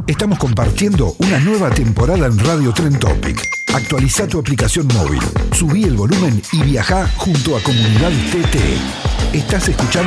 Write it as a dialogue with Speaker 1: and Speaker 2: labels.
Speaker 1: Estamos compartiendo una nueva temporada en Radio Trend Topic. Actualiza tu aplicación móvil, subí el volumen y viajá junto a Comunidad TT. Estás escuchando